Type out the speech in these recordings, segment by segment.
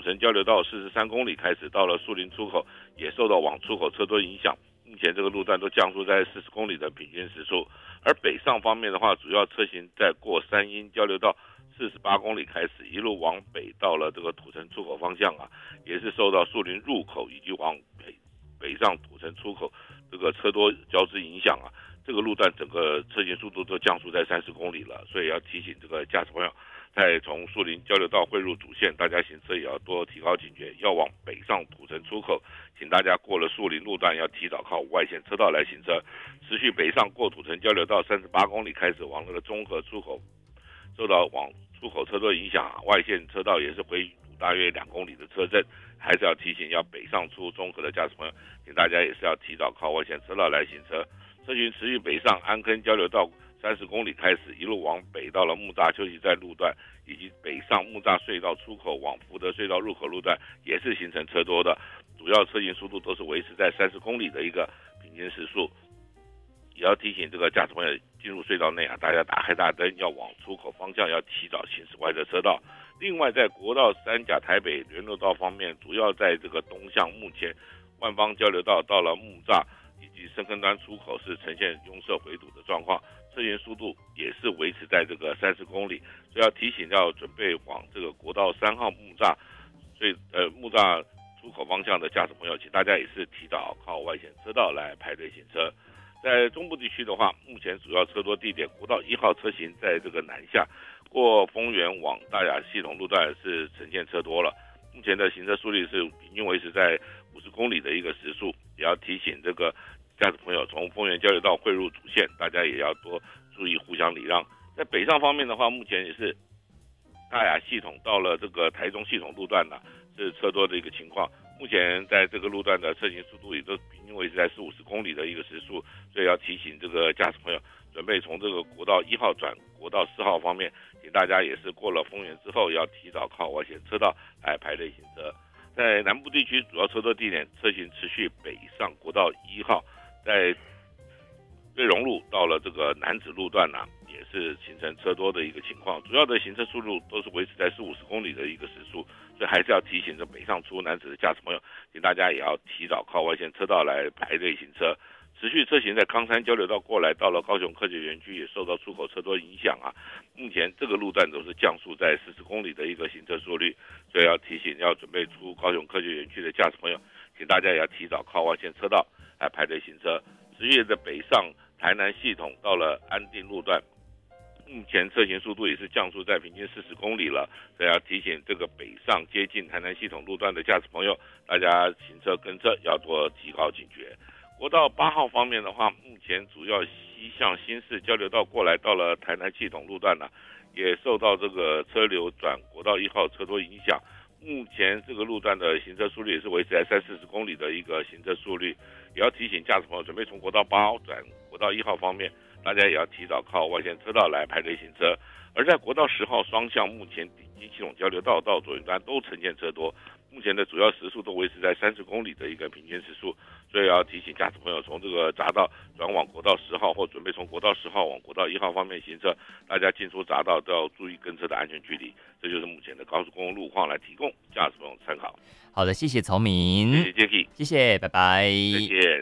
城交流道43公里开始到了树林出口，也受到往出口车多影响，目前这个路段都降速在40公里的平均时速。而北上方面的话，主要车型在过三阴交流道48公里开始，一路往北到了这个土城出口方向啊，也是受到树林入口以及往北上土城出口这个车多交织影响啊，这个路段整个车型速度都降速在30公里了，所以要提醒这个驾驶朋友，在从树林交流道汇入主线，大家行车也要多提高警觉，要往北上土城出口，请大家过了树林路段要提早靠外线车道来行车，持续北上过土城交流道38公里开始往那个中和出口，受到往出口车多影响，外线车道也是回堵大约2公里的车阵，还是要提醒要北上出中和的驾驶朋友，请大家也是要提早靠外线车道来行车。车群持续北上安坑交流道30公里开始，一路往北到了木栅休息站路段，以及北上木栅隧道出口往福德隧道入口路段，也是形成车多的，主要车型速度都是维持在30公里的一个平均时速。也要提醒这个驾驶朋友进入隧道内啊，大家打开大灯，要往出口方向要提早行驶外侧车道。另外，在国道3甲台北联络道方面，主要在这个东向，目前万芳交流道到了木栅以及深坑端出口是呈现拥塞回堵的状况，车型速度也是维持在这个30公里，所以要提醒要准备往这个国道3号木栅，木栅出口方向的驾驶朋友，请大家也是提早靠外线车道来排队行车。在中部地区的话，目前主要车多地点，国道1号车型在这个南下过丰原往大雅系统路段是呈现车多了，目前的行车速率是平均维持在50公里的一个时速，也要提醒这个驾驶朋友从丰原交流道汇入主线，大家也要多注意互相礼让。在北上方面的话，目前也是大雅系统到了这个台中系统路段呢，是车多的一个情况。目前在这个路段的车行速度也都平均维持在40-50公里的一个时速，所以要提醒这个驾驶朋友，准备从这个国道1号转国道4号方面，请大家也是过了丰原之后，要提早靠外线车道来排队行车。在南部地区，主要车多地点，车型持续北上国道1号，在瑞隆路到了这个南子路段也是形成车多的一个情况，主要的行车速度都是维持在40-50公里的一个时速，所以还是要提醒着北上出南子的驾驶朋友，请大家也要提早靠外线车道来排队行车。持续车行在冈山交流道过来，到了高雄科学园区也受到出口车多影响目前这个路段都是降速在40公里的一个行车速率，所以要提醒要准备出高雄科学园区的驾驶朋友，请大家也要提早靠外线车道来排队行车。持续的北上台南系统到了安定路段，目前车行速度也是降速在平均40公里了，所以要提醒这个北上接近台南系统路段的驾驶朋友，大家行车跟车要多提高警觉。国道8号方面的话，目前主要西向新市交流道过来到了台南系统路段也受到这个车流转国道1号车多影响，目前这个路段的行车速率也是维持在30-40公里的一个行车速率，也要提醒驾驶朋友准备从国道8号转国道1号方面，大家也要提早靠外线车道来排队行车。而在国道10号双向，目前顶金系统交流道到左营端都呈现车多，目前的主要时速都维持在30公里的一个平均时速，所以要提醒驾驶朋友从这个匝道转往国道10号，或准备从国道10号往国道1号方面行车，大家进出匝道都要注意跟车的安全距离。这就是目前的高速公路路况，来提供驾驶朋友参考。 好的，谢谢曹明， 谢谢 Jacky， 谢谢，拜拜， 再见。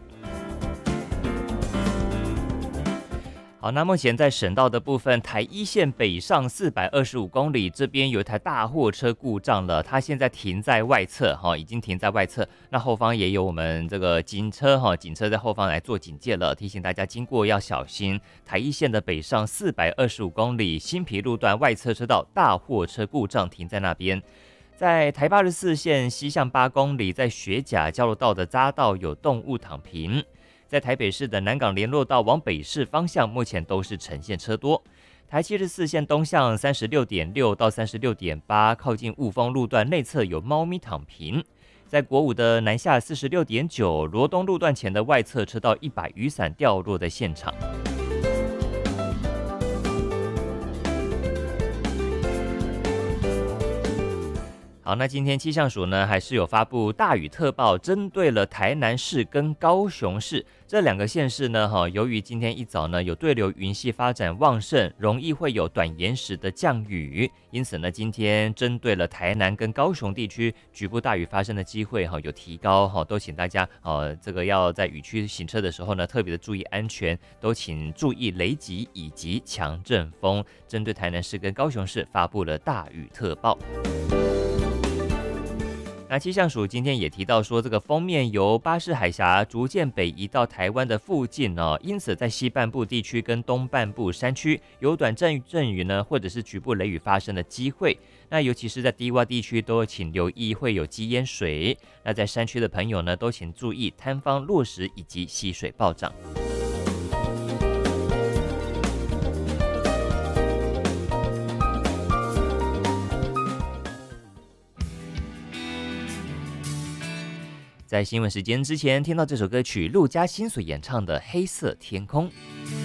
好，那目前在省道的部分，台一线北上425公里，这边有一台大货车故障了，它现在停在外侧，已经停在外侧。那后方也有我们这个警车，警车在后方来做警戒了，提醒大家经过要小心。台一线的北上425公里，新皮路段外侧车道大货车故障停在那边。在台84线西向8公里，在学甲交流道的匝道有动物躺平。在台北市的南港联络道往北市方向，目前都是呈现车多。台74线东向36.6到36.8，靠近雾峰路段内侧有猫咪躺平。在国五的南下46.9，罗东路段前的外侧车道一把雨伞掉落的现场。 好，那今天气象署呢还是有发布大雨特报，针对了台南市跟高雄市这2个县市呢，由于今天一早呢有对流云系发展旺盛，容易会有短延时的降雨，因此呢今天针对了台南跟高雄地区局部大雨发生的机会有提高，都请大家这个要在雨区行车的时候呢特别的注意安全，都请注意雷击以及强阵风，针对台南市跟高雄市发布了大雨特报。那气象署今天也提到说，这个锋面由巴士海峡逐渐北移到台湾的附近因此在西半部地区跟东半部山区有短阵雨呢，或者是局部雷雨发生的机会。那尤其是在低洼地区都请留意会有积淹水。那在山区的朋友呢，都请注意坍方落石以及溪水暴涨。在新闻时间之前，听到这首歌曲，陆嘉欣所演唱的《黑色天空》。